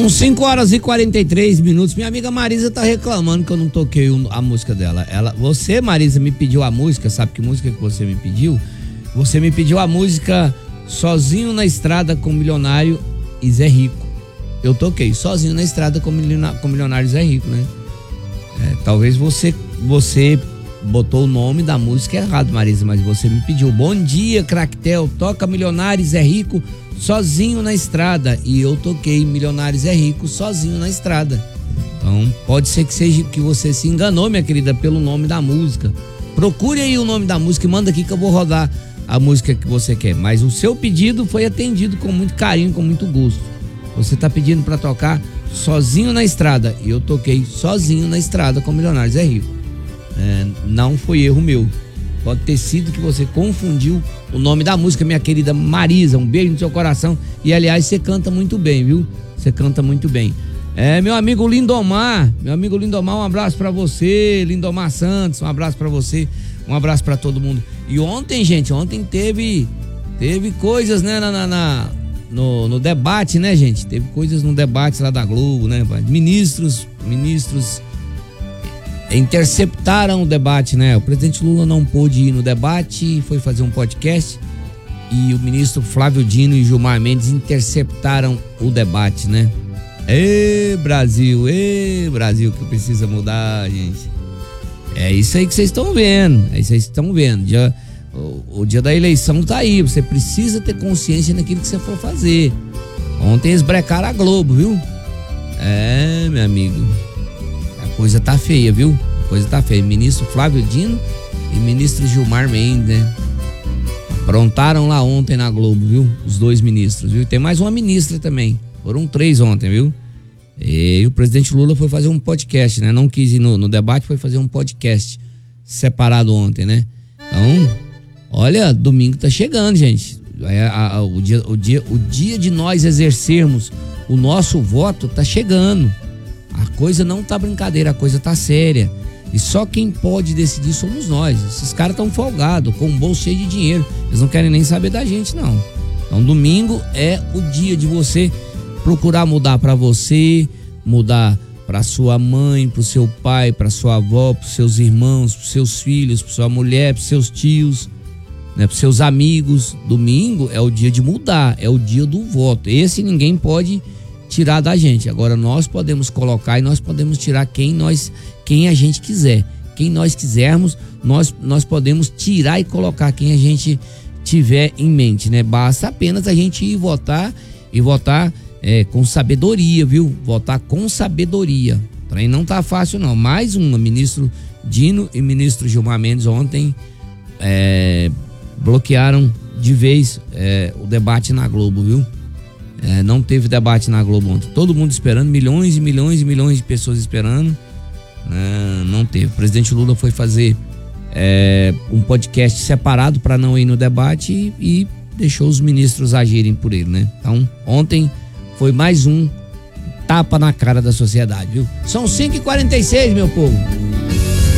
São 5h43. Minha amiga Marisa tá reclamando que eu não toquei a música dela. Você, Marisa, me pediu a música. Sabe que música que você me pediu? Você me pediu a música Sozinho na Estrada com Milionário e Zé Rico. Eu toquei Sozinho na Estrada com Milionário e Zé Rico, né? Talvez você botou o nome da música errado, Marisa, mas você me pediu. Bom dia, Craquetel, toca Milionário e Zé Rico Sozinho na Estrada. E eu toquei Milionário e Zé Rico Sozinho na Estrada. Então pode ser que seja que você se enganou, minha querida, pelo nome da música. Procure aí o nome da música e manda aqui que eu vou rodar a música que você quer. Mas o seu pedido foi atendido com muito carinho, com muito gosto. Você tá pedindo para tocar Sozinho na Estrada e eu toquei Sozinho na Estrada com Milionário e Zé Rico. Não foi erro meu. Pode ter sido que você confundiu o nome da música, minha querida Marisa. Um beijo no seu coração. E aliás, você canta muito bem, viu? Você canta muito bem. Meu amigo Lindomar, um abraço pra você. Lindomar Santos, um abraço pra você. Um abraço pra todo mundo. E ontem, gente, teve coisas, né, no debate, né, gente? Teve coisas no debate lá da Globo, né? Ministros interceptaram o debate, né? O presidente Lula não pôde ir no debate, foi fazer um podcast e o ministro Flávio Dino e Gilmar Mendes interceptaram o debate, né? Brasil, que precisa mudar, gente. É isso aí que vocês estão vendo, O dia da eleição tá aí, você precisa ter consciência naquilo que você for fazer. Ontem eles brecaram a Globo, viu? Meu amigo, a coisa tá feia, viu? Ministro Flávio Dino e ministro Gilmar Mendes, né? Aprontaram lá ontem na Globo, viu? Os dois ministros, viu? Tem mais uma ministra também. Foram 3 ontem, viu? E o presidente Lula foi fazer um podcast, né? Não quis ir no debate, foi fazer um podcast separado ontem, né? Então, olha, domingo tá chegando, gente. O dia de nós exercermos o nosso voto tá chegando. A coisa não tá brincadeira, a coisa tá séria. E só quem pode decidir somos nós. Esses caras estão folgados, com um bolso cheio de dinheiro. Eles não querem nem saber da gente, não. Então, domingo é o dia de você procurar mudar pra você, mudar pra sua mãe, pro seu pai, pra sua avó, pros seus irmãos, pros seus filhos, pra sua mulher, pros seus tios, né, pros seus amigos. Domingo é o dia de mudar, é o dia do voto. Esse ninguém pode tirar da gente. Agora nós podemos colocar e nós podemos tirar quem a gente quiser. Quem nós quisermos, nós podemos tirar e colocar quem a gente tiver em mente, né? Basta apenas a gente ir votar e votar com sabedoria, viu? Votar com sabedoria. Também não tá fácil, não. Mais uma, ministro Dino e ministro Gilmar Mendes ontem bloquearam de vez o debate na Globo, viu? Não teve debate na Globo ontem. Todo mundo esperando, milhões e milhões e milhões de pessoas esperando. Não teve. O presidente Lula foi fazer um podcast separado para não ir no debate e deixou os ministros agirem por ele, né? Então, ontem foi mais um tapa na cara da sociedade, viu? São 5h46, meu povo.